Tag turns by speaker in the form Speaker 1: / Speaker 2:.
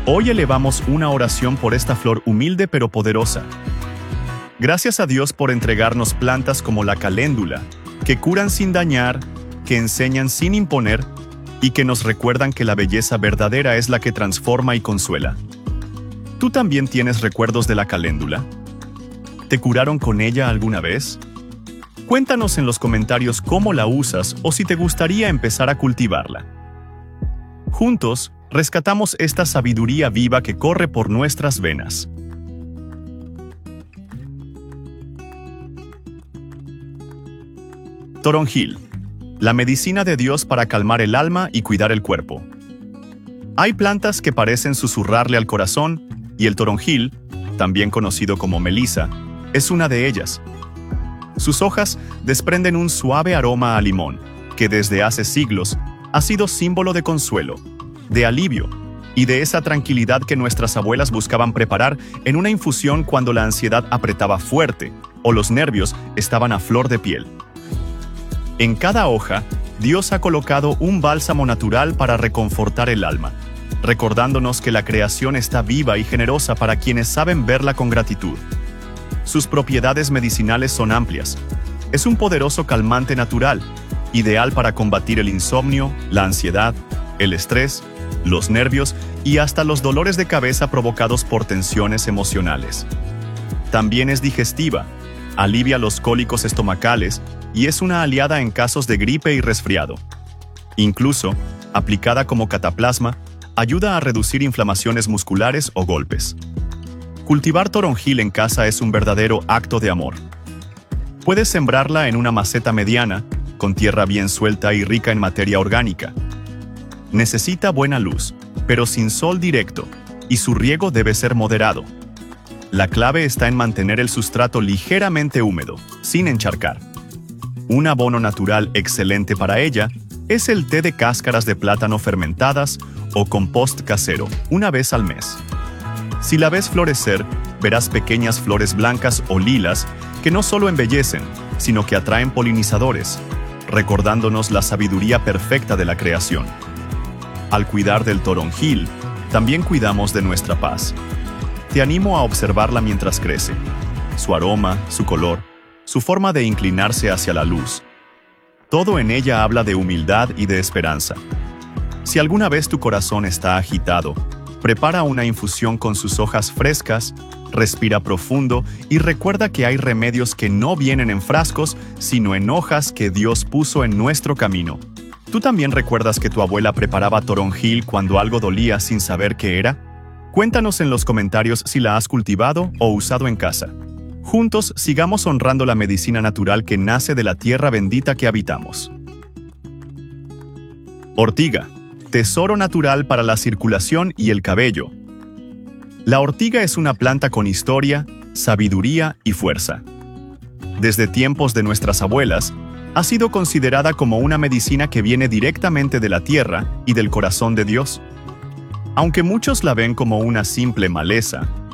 Speaker 1: Hoy elevamos una oración por esta flor humilde pero poderosa. Gracias a Dios por entregarnos plantas como la caléndula, que curan sin dañar, que enseñan sin imponer y que nos recuerdan que la belleza verdadera es la que transforma y consuela. ¿Tú también tienes recuerdos de la caléndula? ¿Te curaron con ella alguna vez? Cuéntanos en los comentarios cómo la usas o si te gustaría empezar a cultivarla. Juntos, rescatamos esta sabiduría viva que corre por nuestras venas. Toronjil, la medicina de Dios para calmar el alma y cuidar el cuerpo. Hay plantas que parecen susurrarle al corazón, y el toronjil, también conocido como melisa, es una de ellas. Sus hojas desprenden un suave aroma a limón, que desde hace siglos ha sido símbolo de consuelo, de alivio y de esa tranquilidad que nuestras abuelas buscaban preparar en una infusión cuando la ansiedad apretaba fuerte o los nervios estaban a flor de piel. En cada hoja, Dios ha colocado un bálsamo natural para reconfortar el alma, recordándonos que la creación está viva y generosa para quienes saben verla con gratitud. Sus propiedades medicinales son amplias. Es un poderoso calmante natural, ideal para combatir el insomnio, la ansiedad, el estrés, los nervios y hasta los dolores de cabeza provocados por tensiones emocionales. También es digestiva, alivia los cólicos estomacales y es una aliada en casos de gripe y resfriado. Incluso, aplicada como cataplasma, ayuda a reducir inflamaciones musculares o golpes. Cultivar toronjil en casa es un verdadero acto de amor. Puedes sembrarla en una maceta mediana, con tierra bien suelta y rica en materia orgánica. Necesita buena luz, pero sin sol directo, y su riego debe ser moderado. La clave está en mantener el sustrato ligeramente húmedo, sin encharcar. Un abono natural excelente para ella es el té de cáscaras de plátano fermentadas o compost casero, una vez al mes. Si la ves florecer, verás pequeñas flores blancas o lilas que no solo embellecen, sino que atraen polinizadores, recordándonos la sabiduría perfecta de la creación. Al cuidar del toronjil, también cuidamos de nuestra paz. Te animo a observarla mientras crece. Su aroma, su color, su forma de inclinarse hacia la luz. Todo en ella habla de humildad y de esperanza. Si alguna vez tu corazón está agitado, prepara una infusión con sus hojas frescas, respira profundo y recuerda que hay remedios que no vienen en frascos, sino en hojas que Dios puso en nuestro camino. ¿Tú también recuerdas que tu abuela preparaba toronjil cuando algo dolía sin saber qué era? Cuéntanos en los comentarios si la has cultivado o usado en casa. Juntos sigamos honrando la medicina natural que nace de la tierra bendita que habitamos. Ortiga, tesoro natural para la circulación y el cabello. La ortiga es una planta con historia, sabiduría y fuerza. Desde tiempos de nuestras abuelas, ha sido considerada como una medicina que viene directamente de la tierra y del corazón de Dios. Aunque muchos la ven como una simple maleza,